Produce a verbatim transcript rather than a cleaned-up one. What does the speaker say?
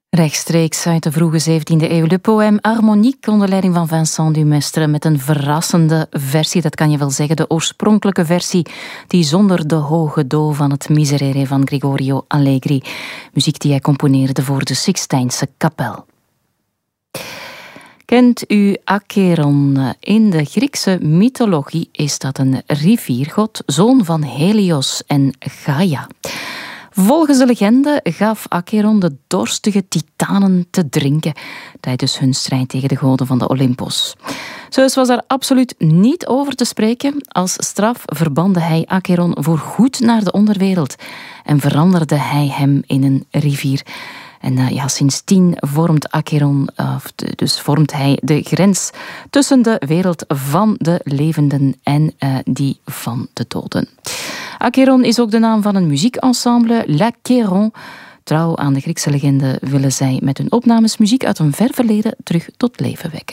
Rechtstreeks uit de vroege zeventiende eeuw. De poème Harmonique onder leiding van Vincent Dumestre met een verrassende versie, dat kan je wel zeggen, de oorspronkelijke versie die zonder de hoge do van het Miserere van Gregorio Allegri. Muziek die hij componeerde voor de Sixtijnse kapel. Kent u Acheron? In de Griekse mythologie is dat een riviergod, zoon van Helios en Gaia. Volgens de legende gaf Acheron de dorstige titanen te drinken tijdens hun strijd tegen de goden van de Olympos. Zeus was daar absoluut niet over te spreken. Als straf verbande hij Acheron voorgoed naar de onderwereld en veranderde hij hem in een rivier. En uh, ja, sindsdien vormt Acheron, uh, dus vormt hij de grens tussen de wereld van de levenden en uh, die van de doden. Acheron is ook de naam van een muziekensemble, L'Acheron. Trouw aan de Griekse legende willen zij met hun opnames muziek uit een ver verleden terug tot leven wekken.